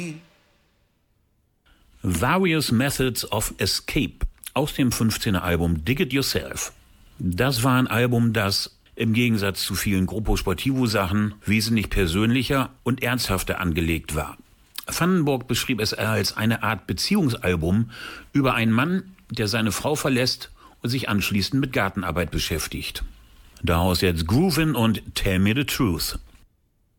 Various Methods of Escape aus dem 15er Album Dig It Yourself. Das war ein Album, das im Gegensatz zu vielen Gruppo Sportivo Sachen wesentlich persönlicher und ernsthafter angelegt war. Vandenborg beschrieb es als eine Art Beziehungsalbum über einen Mann, der seine Frau verlässt und sich anschließend mit Gartenarbeit beschäftigt. Daraus jetzt Groovin' und Tell Me the Truth.